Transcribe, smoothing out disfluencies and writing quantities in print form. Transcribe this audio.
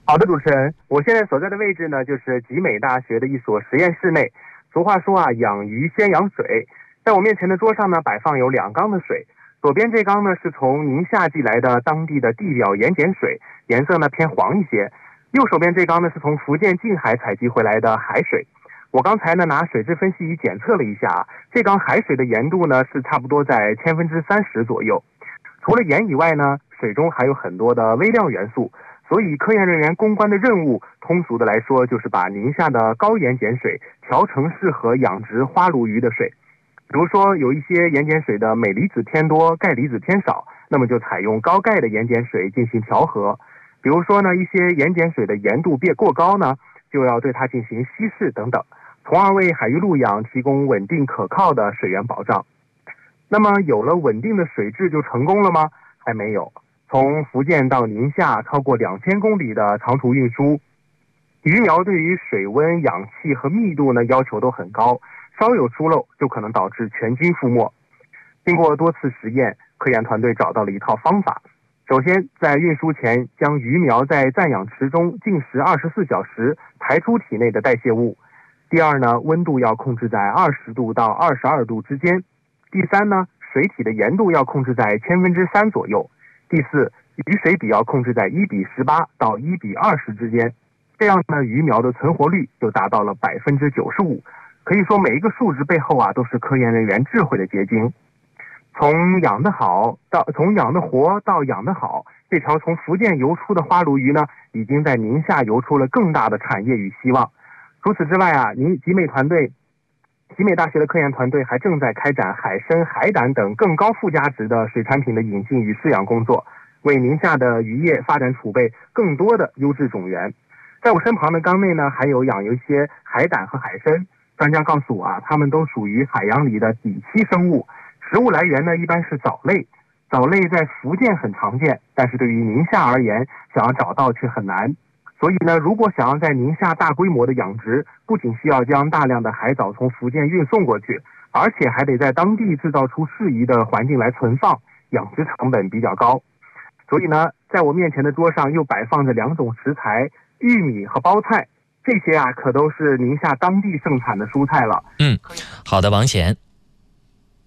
好的，主持人，我现在所在的位置呢，就是集美大学的一所实验室内。俗话说啊，养鱼先养水。在我面前的桌上呢，摆放有2缸的水。左边这缸呢，是从宁夏寄来的当地的地表盐碱水，颜色呢偏黄一些。右手边这缸呢，是从福建近海采集回来的海水。我刚才呢拿水质分析仪检测了一下，这缸海水的盐度呢是差不多在30%左右。除了盐以外呢，水中还有很多的微量元素。所以科研人员攻关的任务，通俗的来说，就是把宁夏的高盐碱水调成适合养殖花鲈鱼的水。比如说，有一些盐碱水的镁离子偏多，钙离子偏少，那么就采用高钙的盐碱水进行调和。比如说呢，一些盐碱水的盐度过高呢，就要对它进行稀释等等，从而为海鱼陆养提供稳定可靠的水源保障。那么有了稳定的水质就成功了吗？还没有。从福建到宁夏超过2000公里的长途运输，鱼苗对于水温、氧气和密度呢要求都很高，稍有疏漏就可能导致全军覆没。经过多次实验，科研团队找到了一套方法。首先，在运输前将鱼苗在暂养池中浸食24小时，排出体内的代谢物。第二呢，温度要控制在20度到22度之间。第三呢，水体的盐度要控制在3%左右。第四，鱼水比要控制在1:18到1:20之间，这样呢，鱼苗的存活率就达到了95%。可以说，每一个数值背后啊，都是科研人员智慧的结晶。从养得活到养得好，这条从福建游出的花鲈鱼呢，已经在宁夏游出了更大的产业与希望。除此之外啊，集美大学的科研团队还正在开展海参、海胆等更高附加值的水产品的引进与饲养工作，为宁夏的渔业发展储备更多的优质种源。在我身旁的缸内呢，还有养一些海胆和海参。专家告诉我啊，它们都属于海洋里的底栖生物，食物来源呢一般是藻类。藻类在福建很常见，但是对于宁夏而言，想要找到却很难。所以呢，如果想要在宁夏大规模的养殖，不仅需要将大量的海藻从福建运送过去，而且还得在当地制造出适宜的环境来存放，养殖成本比较高。所以呢，在我面前的桌上又摆放着2种食材，玉米和包菜，这些啊可都是宁夏当地盛产的蔬菜了。 好的，王贤。